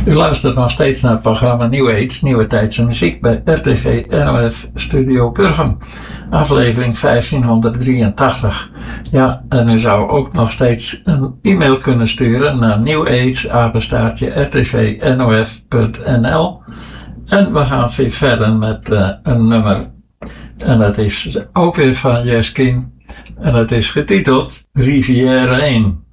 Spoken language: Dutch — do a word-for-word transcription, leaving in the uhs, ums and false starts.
U luistert nog steeds naar het programma New Age, Nieuwe Tijdse Muziek bij R T V N O F Studio Burgum. Aflevering vijftienhonderddrieëntachtig. Ja, en u zou ook nog steeds een e-mail kunnen sturen naar newage apenstaartje r t v n o f punt n l. En we gaan weer verder met uh, een nummer. En dat is ook weer van Jeskin. En dat is getiteld Rivière één.